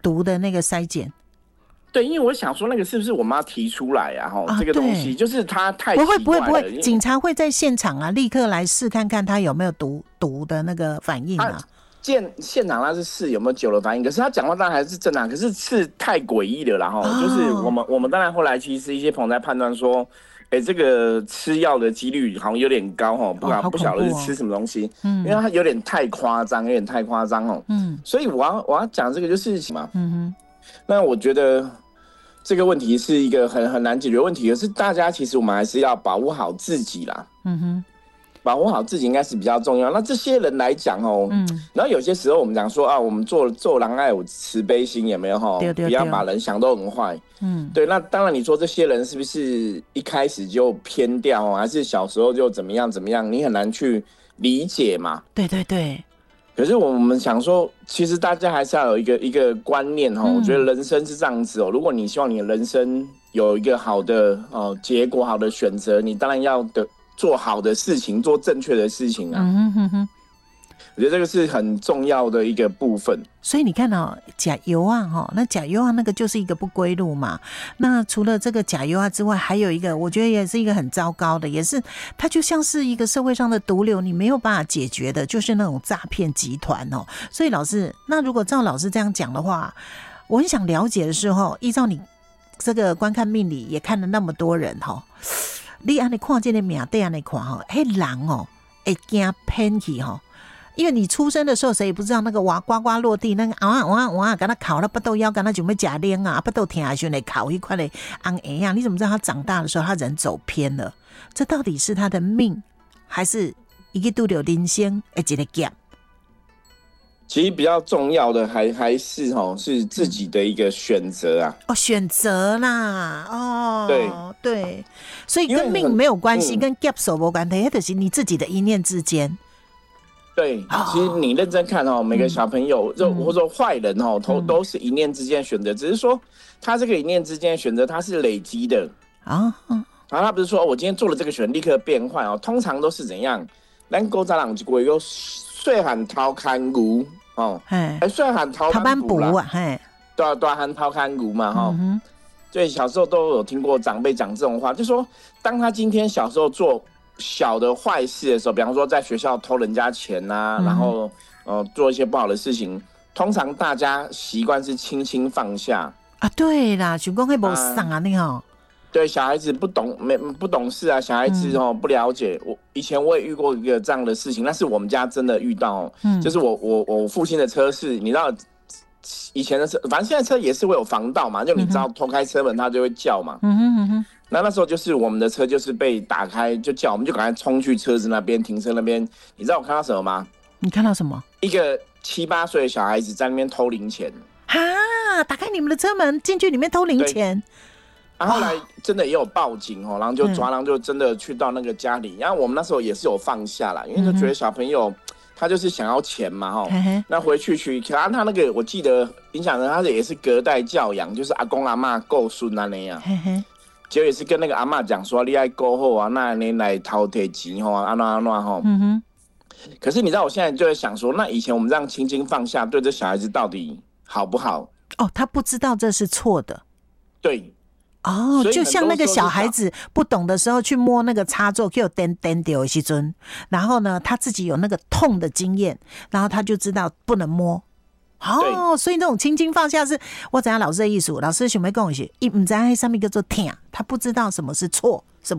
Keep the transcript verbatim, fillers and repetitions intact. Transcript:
毒的那个筛检。 对，因为我想说那个是不是我妈提出来啊？哈、啊，这个东西就是它太奇怪了。 不会不会不会，警察会在现场啊，立刻来试看看他有没有毒毒的那个反应啊。 现现场他是试有没有酒的反应，可是他讲话当然还是正常，可是是太诡异了啦。哈、哦，就是我们我们当然后来其实一些朋友在判断说，哎，这个吃药的几率好像有点高哈，不、哦、不晓得是吃什么东西，嗯，因为它有点太夸张，有点太夸张哦，嗯，所以我要我要讲这个就是什么，嗯哼，那我觉得。这个问题是一个很很难解决的问题，可是大家其实我们还是要保护好自己啦。嗯哼，保护好自己应该是比较重要。那这些人来讲哦，嗯，然后有些时候我们讲说啊，我们做做人爱有慈悲心，有没有哈？不要把人想都很坏。嗯，对。那当然，你说这些人是不是一开始就偏掉，还是小时候就怎么样怎么样？你很难去理解嘛。 对对对。 可是我们想说，其实大家还是要有一个一个观念哈、嗯，我觉得人生是这样子哦。如果你希望你的人生有一个好的哦结果、好的选择，你当然要的做好的事情，做正确的事情啊。嗯哼哼，我觉得这个是很重要的一个部分。 所以你看哦，甲油啊，哈，那甲油啊，那个就是一个不归路嘛。那除了这个甲油啊之外，还有一个，我觉得也是一个很糟糕的，也是它就像是一个社会上的毒瘤，你没有办法解决的，就是那种诈骗集团哦。所以老师，那如果照老师这样讲的话，我很想了解的是哈，依照你这个观看命理也看了那么多人哈，你按你看这个命对按你看哈，迄人哦会惊骗去哈。因为你出生的时候，谁也不知道那个娃呱呱落地，那个哇哇哇，跟他烤了不豆腰，跟他准备假链啊，不豆甜啊，选来烤一块的昂哎呀，你怎么知道他长大的时候他人走偏了？这到底是他的命，还是一个拄到人生的一个劫？ 其实比较重要的还还是哈，是自己的一个选择啊。 哦，选择啦，哦， 对对，所以跟命没有关系，嗯、跟劫手无关系，那就是你自己的一念之间。 对，其实你认真看哦，每个小朋友，就、嗯、或者说坏人哦，都都是一念之间的选择，只是说他这个一念之间的选择，他是累积的啊。嗯，然后他不是说我今天做了这个选，立刻变坏哦，通常都是怎样？咱古早人一句有细汉偷看牛哦，哎，细汉偷看补啊，嘿，对啊，大汉偷看牛嘛哈。嗯，对，小时候都有听过长辈讲这种话，就说当他今天小时候做小的坏事的时候，比方说在学校偷人家钱啊，嗯、然后呃做一些不好的事情，通常大家习惯是轻轻放下啊。对啦，想讲迄无送啊，你吼。 对，小孩子不懂没不懂事啊，小孩子哦、嗯、不了解。我以前我也遇过一个这样的事情，那是我们家真的遇到，嗯、就是我我我父亲的车是，你知道以前的车，反正现在车也是会有防盗嘛，就你知道偷开车门它就会叫嘛。嗯哼嗯哼。那那时候就是我们的车就是被打开就叫，我们就赶快冲去车子那边停车那边。你知道我看到什么吗？ 你看到什么？ 一个七八岁的小孩子在那边偷零钱。 哈！打开你们的车门进去里面偷零钱。 啊、后来真的也有报警哦，然后就抓，然后就真的去到那个家里。然后我们那时候也是有放下啦，因为就觉得小朋友他就是想要钱嘛哈。那回去去看他那个，我记得影响人，他也是隔代教养，就是阿公阿嬷顾孙啊那样。结果也是跟那个阿嬷讲说，你爱顾好啊，那你来偷摕钱吼，安怎安怎吼。嗯哼。可是你知道，我现在就在想说，那以前我们这样轻轻放下，对这小孩子到底好不好？ 哦，他不知道这是错的。 对。 哦，就像那个小孩子不懂的时候去摸那个插座，给我颠颠掉的时候，然后呢，他自己有那个痛的经验，然后他就知道不能摸。哦，所以那种轻轻放下是我怎样老师的意思，老师想要跟我说，他不知道什么叫做痛，他不知道什么是错。